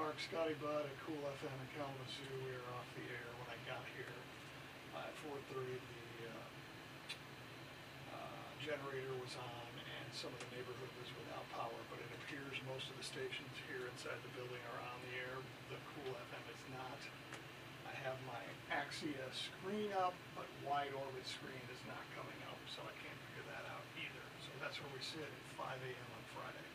Mark, Scotty Budd at Cool FM in Kalamazoo. We were off the air when I got here. At 4:30, the generator was on and some of the neighborhood was without power, but it appears most of the stations here inside the building are on the air. The Cool FM is not. I have my Axia screen up, but wide orbit screen is not coming up, so I can't figure that out either. So that's where we sit at 5 a.m. on Friday.